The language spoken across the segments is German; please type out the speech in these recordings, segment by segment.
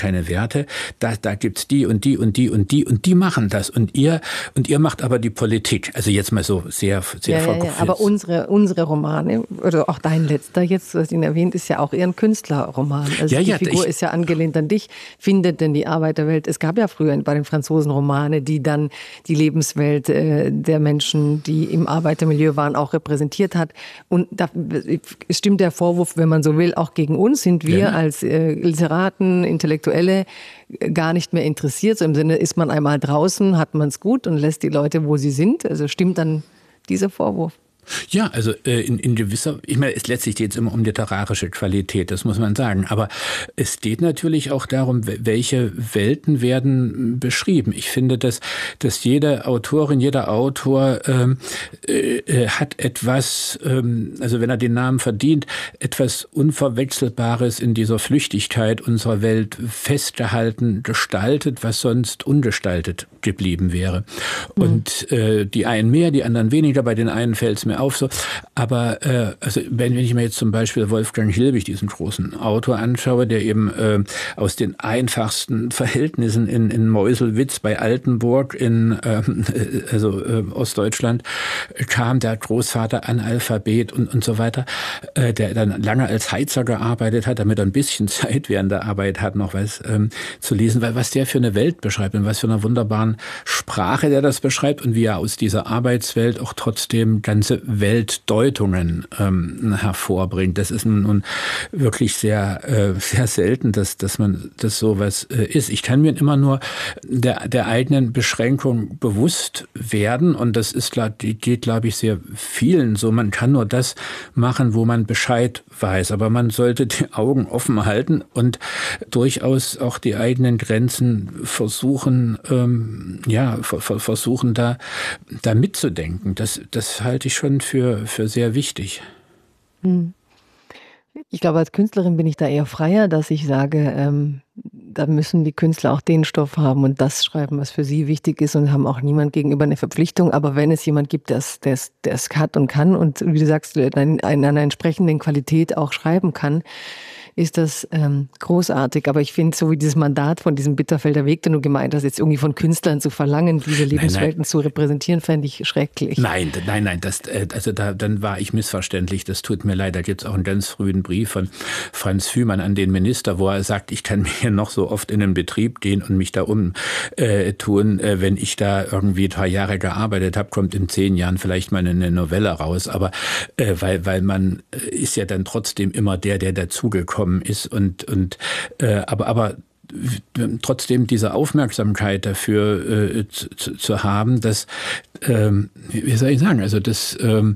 keine Werte. Da gibt's die und die und die und die und die machen das. Und ihr macht aber die Politik. Also jetzt mal so sehr verkopft. Ja, aber unsere Romane, oder auch dein letzter jetzt, du hast ihn erwähnt, ist ja auch eher ein Künstlerroman. Also die Figur ist ja angelehnt an dich. Findet denn die Arbeiterwelt, es gab ja früher bei den Franzosen Romane, die dann die Lebenswelt der Menschen, die im Arbeitermilieu waren, auch repräsentiert hat. Und da stimmt der Vorwurf, wenn man so will, auch gegen uns, sind wir als Literaten, Intellektuelle gar nicht mehr interessiert. So im Sinne, ist man einmal draußen, hat man es gut und lässt die Leute, wo sie sind. Also stimmt dann dieser Vorwurf? Ja, also in gewisser, ich meine, letztlich geht es immer um literarische Qualität, das muss man sagen. Aber es geht natürlich auch darum, welche Welten werden beschrieben. Ich finde, dass jede Autorin, jeder Autor hat etwas, also wenn er den Namen verdient, etwas Unverwechselbares in dieser Flüchtigkeit unserer Welt festgehalten, gestaltet, was sonst ungestaltet geblieben wäre. Und die einen mehr, die anderen weniger, bei den einen fällt es mir auf so. Aber also wenn ich mir jetzt zum Beispiel Wolfgang Hilbig, diesen großen Autor, anschaue, der eben aus den einfachsten Verhältnissen in Meuselwitz bei Altenburg in Ostdeutschland kam, der Großvater Analphabet und so weiter, der dann lange als Heizer gearbeitet hat, damit er ein bisschen Zeit während der Arbeit hat, noch was zu lesen, weil was der für eine Welt beschreibt und was für eine wunderbaren Sprache der das beschreibt und wie er aus dieser Arbeitswelt auch trotzdem ganze Weltdeutungen hervorbringt. Das ist nun wirklich sehr selten, dass man das sowas ist. Ich kann mir immer nur der eigenen Beschränkung bewusst werden und das geht, glaube ich, sehr vielen so. Man kann nur das machen, wo man Bescheid weiß, aber man sollte die Augen offen halten und durchaus auch die eigenen Grenzen versuchen, versuchen da mitzudenken. Das halte ich schon für sehr wichtig. Ich glaube, als Künstlerin bin ich da eher freier, dass ich sage, da müssen die Künstler auch den Stoff haben und das schreiben, was für sie wichtig ist und haben auch niemand gegenüber eine Verpflichtung. Aber wenn es jemand gibt, der es hat und kann und wie du sagst, in einer entsprechenden Qualität auch schreiben kann, ist das großartig. Aber ich finde, so wie dieses Mandat von diesem Bitterfelder Weg, den du gemeint hast, jetzt irgendwie von Künstlern zu verlangen, diese Lebenswelten zu repräsentieren, fände ich schrecklich. Nein, dann war ich missverständlich. Das tut mir leid. Da gibt es auch einen ganz frühen Brief von Franz Fühmann an den Minister, wo er sagt, ich kann mir noch so oft in den Betrieb gehen und mich da umtun, wenn ich da irgendwie 3 Jahre gearbeitet habe, kommt in 10 Jahren vielleicht mal eine Novelle raus. Aber weil man ist ja dann trotzdem immer der dazugekommen ist aber trotzdem diese Aufmerksamkeit dafür zu haben, dass, wie soll ich sagen, also das,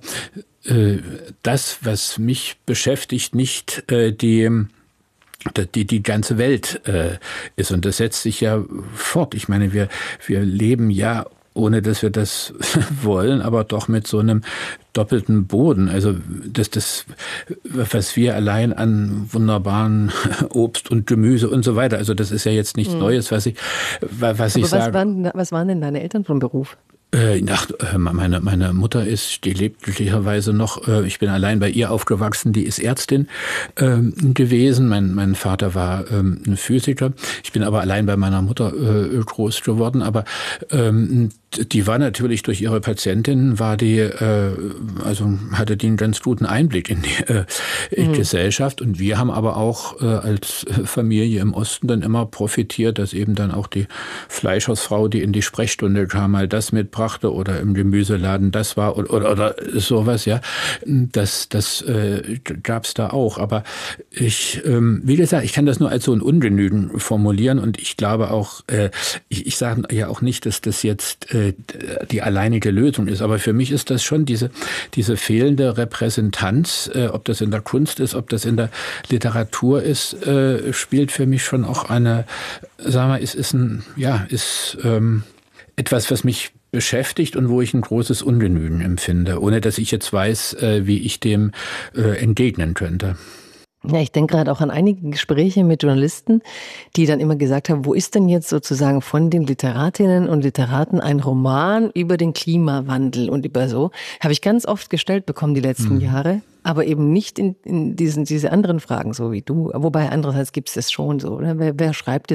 was mich beschäftigt, nicht die ganze Welt ist. Und das setzt sich ja fort. Ich meine, wir leben ja, ohne dass wir das wollen, aber doch mit so einem doppelten Boden. Also das, was wir allein an wunderbaren Obst und Gemüse und so weiter, also das ist ja jetzt nichts Neues, was ich sage. Was waren denn deine Eltern von Beruf? Meine Mutter die lebt glücklicherweise noch. Ich bin allein bei ihr aufgewachsen. Die ist Ärztin gewesen. Mein Vater war ein Physiker. Ich bin aber allein bei meiner Mutter groß geworden. Aber die war natürlich durch ihre Patientin, hatte die einen ganz guten Einblick in die Gesellschaft. Und wir haben aber auch als Familie im Osten dann immer profitiert, dass eben dann auch die Fleischersfrau, die in die Sprechstunde kam, mal das mitbrachte oder im Gemüseladen das war oder sowas, ja. Das gab's da auch. Aber wie gesagt, ich kann das nur als so ein Ungenügen formulieren und ich glaube auch, ich sage ja auch nicht, dass das jetzt die alleinige Lösung ist. Aber für mich ist das schon diese fehlende Repräsentanz, ob das in der Kunst ist, ob das in der Literatur ist, spielt für mich schon auch etwas, was mich beschäftigt und wo ich ein großes Ungenügen empfinde, ohne dass ich jetzt weiß, wie ich dem entgegnen könnte. Ja, ich denke gerade auch an einige Gespräche mit Journalisten, die dann immer gesagt haben, wo ist denn jetzt sozusagen von den Literatinnen und Literaten ein Roman über den Klimawandel und über so? Habe ich ganz oft gestellt bekommen die letzten Jahre, aber eben nicht in diese anderen Fragen, so wie du. Wobei andererseits gibt es das schon so, oder? Wer schreibt